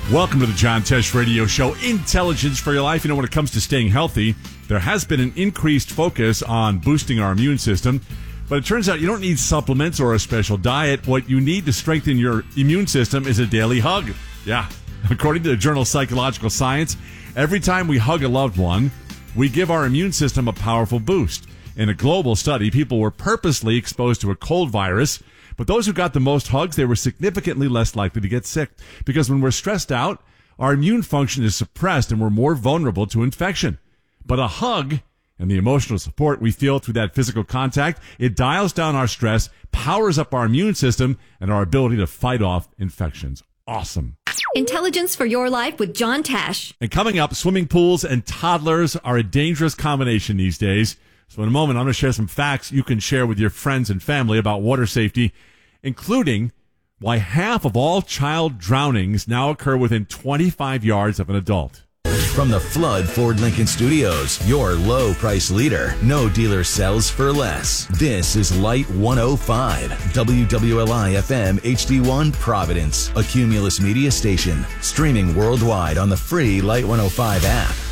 Welcome to the John Tesh Radio Show, Intelligence for Your Life. You know, when it comes to staying healthy, there has been an increased focus on boosting our immune system. But it turns out you don't need supplements or a special diet. What you need to strengthen your immune system is a daily hug. Yeah. According to the journal Psychological Science, every time we hug a loved one, we give our immune system a powerful boost. In a global study, people were purposely exposed to a cold virus, but those who got the most hugs, they were significantly less likely to get sick. Because when we're stressed out, our immune function is suppressed and we're more vulnerable to infection. But a hug and the emotional support we feel through that physical contact, it dials down our stress, powers up our immune system, and our ability to fight off infections. Awesome. Intelligence for Your Life with John Tesh. And coming up, swimming pools and toddlers are a dangerous combination these days. So in a moment, I'm going to share some facts you can share with your friends and family about water safety, including why half of all child drownings now occur within 25 yards of an adult. From the Flood Ford Lincoln Studios, your low price leader. No dealer sells for less. This is Light 105, WWLI FM HD1 Providence, a Cumulus Media station, streaming worldwide on the free Light 105 app.